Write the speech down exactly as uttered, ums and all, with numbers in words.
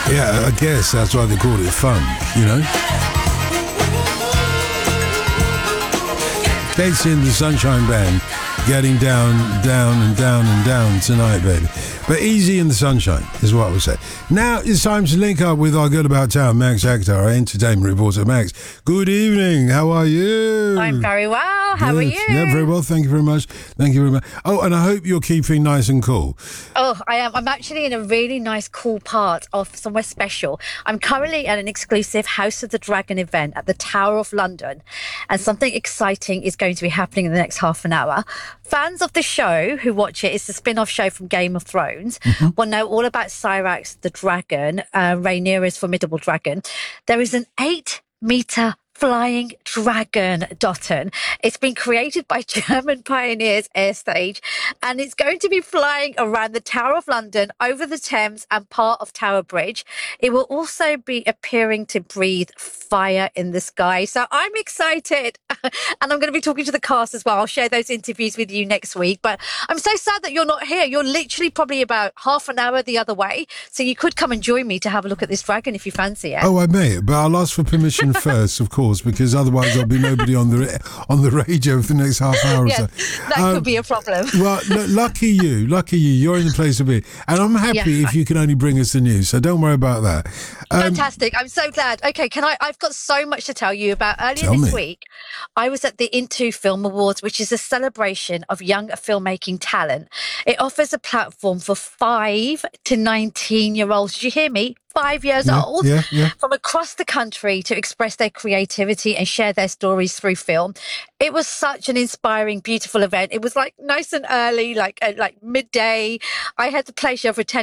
Yeah, I guess that's why they call it fun, you know? Casey and the Sunshine Band getting down, down and down and down tonight, baby. But easy in the sunshine is what I would say. Now it's time to link up with our girl about town, Max Actor, our entertainment reporter. Max, good evening. How are you? I'm very well. How Good. are you? Yeah, very well. Thank you very much. Thank you very much. Oh, and I hope you're keeping nice and cool. Oh, I am. I'm actually in a really nice, cool part of somewhere special. I'm currently at an exclusive House of the Dragon event at the Tower of London, and something exciting is going to be happening in the next half an hour. Fans of the show who watch it, it's a spin-off show from Game of Thrones, mm-hmm. will know all about Syrax the dragon, uh, Rhaenyra's formidable dragon. There is an eight-meter flying dragon, Dotun. It's been created by German Pioneers Airstage, and it's going to be flying around the Tower of London, over the Thames and part of Tower Bridge. It will also be appearing to breathe fire in the sky. So I'm excited. And I'm going to be talking to the cast as well. I'll share those interviews with you next week. But I'm so sad that you're not here. You're literally probably about half an hour the other way. So you could come and join me to have a look at this dragon if you fancy it. Oh, I may, but I'll ask for permission first, of course, because otherwise there'll be nobody on the on the radio for the next half hour or yes, so. That um, could be a problem. Well, l- lucky you, lucky you. You're in the place to be, and I'm happy yeah. if you can only bring us the news. So don't worry about that. Um, Fantastic! I'm so glad. Okay, can I? I've got so much to tell you about. Earlier this me. week, I was at the Into Film Awards, which is a celebration of young filmmaking talent. It offers a platform for five to nineteen-year-olds. Did you hear me? Five years yeah, old yeah, yeah. from across the country to express their creativity and share their stories through film. It was such an inspiring, beautiful event. It was like nice and early, like uh, like midday. I had the pleasure of attending